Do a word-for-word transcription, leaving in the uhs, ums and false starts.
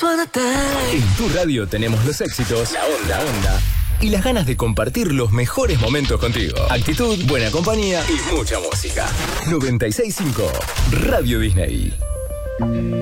wanna die. En tu radio tenemos los éxitos, la onda, la onda y las ganas de compartir los mejores momentos contigo. Actitud, buena compañía y mucha música. noventa y seis punto cinco Radio Disney.